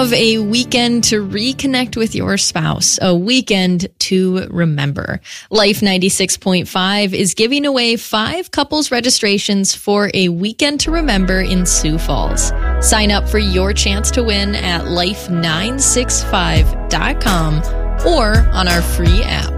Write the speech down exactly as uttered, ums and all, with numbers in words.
Have a weekend to reconnect with your spouse, a weekend to remember. Life ninety-six point five is giving away five couples registrations for a weekend to remember in Sioux Falls. Sign up for your chance to win at life nine six five dot com or on our free app.